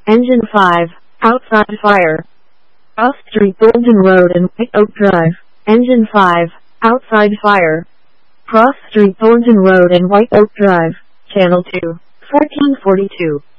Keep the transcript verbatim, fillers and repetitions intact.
Engine five, outside fire. Cross Street Golden Road and White Oak Drive. Engine five, outside fire. Cross Street Thornton Road and White Oak Drive. Channel two, fourteen forty-two.